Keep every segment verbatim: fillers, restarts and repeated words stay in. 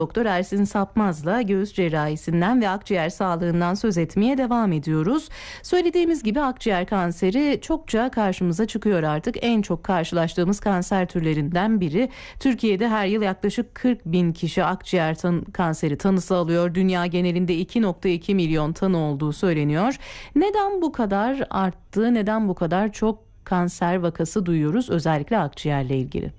Doktor Ersin Sapmaz'la göğüs cerrahisinden ve akciğer sağlığından söz etmeye devam ediyoruz. Söylediğimiz gibi akciğer kanseri çokça karşımıza çıkıyor artık. En çok karşılaştığımız kanser türlerinden biri. Türkiye'de her yıl yaklaşık kırk bin kişi akciğer tan- kanseri tanısı alıyor. Dünya genelinde iki virgül iki milyon tanı olduğu söyleniyor. Neden bu kadar arttı? Neden bu kadar çok kanser vakası duyuyoruz, özellikle akciğerle ilgili?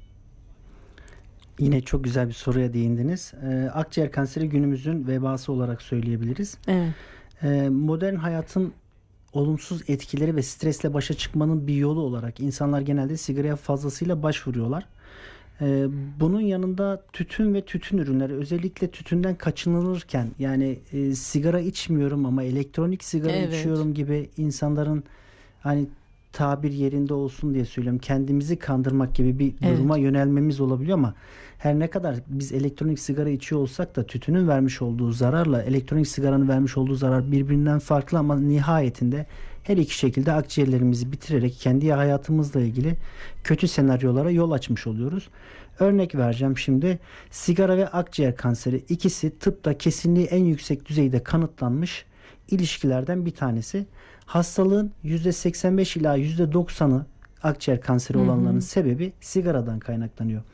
Yine çok güzel bir soruya değindiniz. Ee, akciğer kanseri günümüzün vebası olarak söyleyebiliriz. Evet. Ee, modern hayatın olumsuz etkileri ve stresle başa çıkmanın bir yolu olarak insanlar genelde sigaraya fazlasıyla başvuruyorlar. Ee, bunun yanında tütün ve tütün ürünleri, özellikle tütünden kaçınılırken, yani e, sigara içmiyorum ama elektronik sigara Evet. içiyorum gibi insanların, hani tabir yerinde olsun diye söylüyorum, kendimizi kandırmak gibi bir duruma Evet. yönelmemiz olabiliyor ama her ne kadar biz elektronik sigara içiyor olsak da tütünün vermiş olduğu zararla elektronik sigaranın vermiş olduğu zarar birbirinden farklı, ama nihayetinde her iki şekilde akciğerlerimizi bitirerek kendi hayatımızla ilgili kötü senaryolara yol açmış oluyoruz. Örnek vereceğim şimdi. Sigara ve akciğer kanseri, ikisi tıpta kesinliği en yüksek düzeyde kanıtlanmış ilişkilerden bir tanesi. Hastalığın yüzde seksen beş ila yüzde doksanı akciğer kanseri Hı hı. olanların sebebi sigaradan kaynaklanıyor.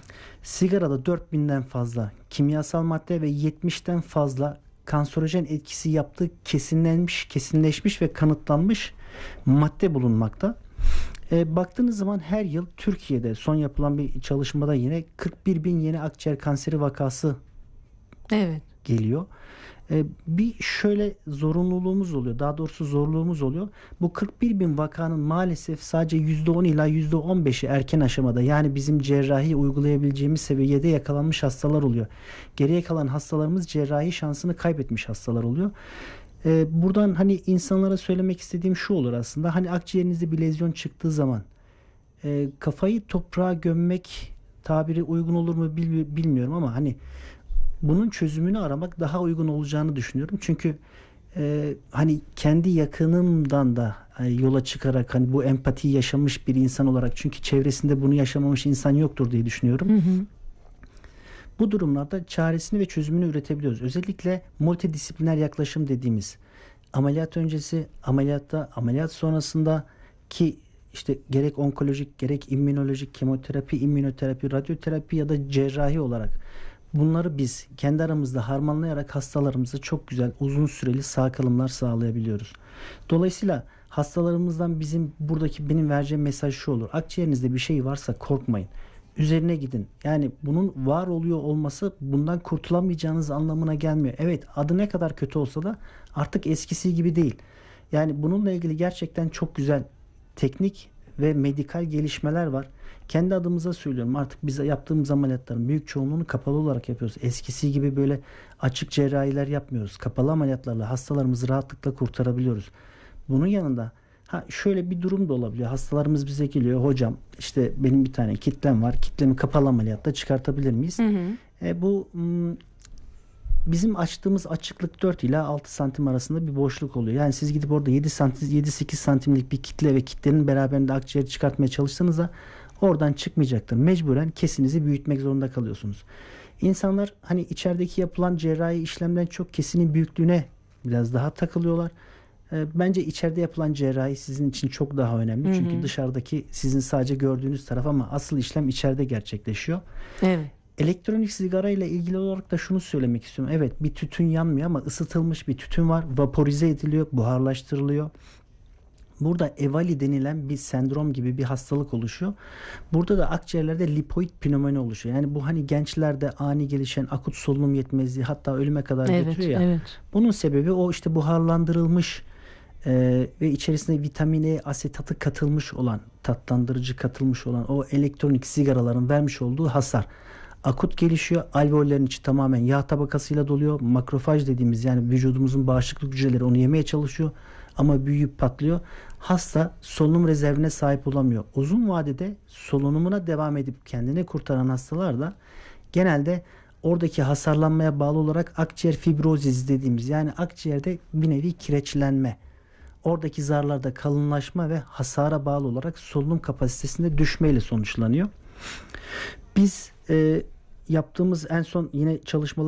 Sigarada dört binden fazla kimyasal madde ve yetmişten fazla kanserojen etkisi yaptığı kesinlenmiş, kesinleşmiş ve kanıtlanmış madde bulunmakta. E, baktığınız zaman her yıl Türkiye'de son yapılan bir çalışmada yine kırk bir bin yeni akciğer kanseri vakası Evet. geliyor. E, bir şöyle zorunluluğumuz oluyor. Daha doğrusu zorluğumuz oluyor. Bu kırk bir bin vakanın maalesef sadece yüzde on ila yüzde on beşi erken aşamada, yani bizim cerrahi uygulayabileceğimiz seviyede yakalanmış hastalar oluyor. Geriye kalan hastalarımız cerrahi şansını kaybetmiş hastalar oluyor. E, buradan hani insanlara söylemek istediğim şu olur aslında. Hani akciğerinizde bir lezyon çıktığı zaman e, kafayı toprağa gömmek tabiri uygun olur mu bil- bilmiyorum ama hani bunun çözümünü aramak daha uygun olacağını düşünüyorum. Çünkü e, hani kendi yakınımdan da e, yola çıkarak, hani bu empatiyi yaşamış bir insan olarak, çünkü çevresinde bunu yaşamamış insan yoktur diye düşünüyorum. Hı hı. Bu durumlarda çaresini ve çözümünü üretebiliyoruz. Özellikle multidisipliner yaklaşım dediğimiz, ameliyat öncesi, ameliyatta, ameliyat sonrasında ki işte gerek onkolojik, gerek immünolojik, kemoterapi, immünoterapi, radyoterapi ya da cerrahi olarak bunları biz kendi aramızda harmanlayarak hastalarımıza çok güzel uzun süreli sağ kalımlar sağlayabiliyoruz. Dolayısıyla hastalarımızdan bizim buradaki benim vereceğim mesaj şu olur. Akciğerinizde bir şey varsa korkmayın. Üzerine gidin. Yani bunun var oluyor olması bundan kurtulamayacağınız anlamına gelmiyor. Evet, adı ne kadar kötü olsa da artık eskisi gibi değil. Yani bununla ilgili gerçekten çok güzel teknik ve medikal gelişmeler var. Kendi adımıza söylüyorum, artık biz yaptığımız ameliyatların büyük çoğunluğunu kapalı olarak yapıyoruz. Eskisi gibi böyle açık cerrahiler yapmıyoruz. Kapalı ameliyatlarla hastalarımızı rahatlıkla kurtarabiliyoruz. Bunun yanında ha şöyle bir durum da olabiliyor. Hastalarımız bize geliyor. Hocam işte benim bir tane kitlem var. Kitlemi kapalı ameliyatta çıkartabilir miyiz? Hı hı. E, bu m, bizim açtığımız açıklık dört ila altı santim arasında bir boşluk oluyor. Yani siz gidip orada yedi santim, yedi sekiz santimlik bir kitle ve kitlenin beraberinde akciğeri çıkartmaya çalışsanız da oradan çıkmayacaktır. Mecburen kesinizi büyütmek zorunda kalıyorsunuz. İnsanlar hani içerideki yapılan cerrahi işlemden çok kesinin büyüklüğüne biraz daha takılıyorlar. E, Bence içeride yapılan cerrahi sizin için çok daha önemli. Hı Çünkü hı. dışarıdaki sizin sadece gördüğünüz taraf, ama asıl işlem içeride gerçekleşiyor. Evet. Elektronik sigara ile ilgili olarak da şunu söylemek istiyorum. Evet, bir tütün yanmıyor ama ısıtılmış bir tütün var. Vaporize ediliyor, buharlaştırılıyor. Burada EVALI denilen bir sendrom gibi bir hastalık oluşuyor. Burada da akciğerlerde lipoid pnömoni oluşuyor. Yani bu hani gençlerde ani gelişen akut solunum yetmezliği, hatta ölüme kadar Evet. götürüyor ya. Evet. Bunun sebebi o işte buharlandırılmış e, ve içerisine vitamin E asetatı katılmış olan, tatlandırıcı katılmış olan o elektronik sigaraların vermiş olduğu hasar. Akut gelişiyor. Alveollerin içi tamamen yağ tabakasıyla doluyor. Makrofaj dediğimiz, yani vücudumuzun bağışıklık hücreleri onu yemeye çalışıyor ama büyüyüp patlıyor. Hasta solunum rezervine sahip olamıyor. Uzun vadede solunumuna devam edip kendini kurtaran hastalar da genelde oradaki hasarlanmaya bağlı olarak akciğer fibrozisi dediğimiz, yani akciğerde bir nevi kireçlenme, oradaki zarlarda kalınlaşma ve hasara bağlı olarak solunum kapasitesinde düşmeyle sonuçlanıyor. Biz e, yaptığımız en son yine çalışmalar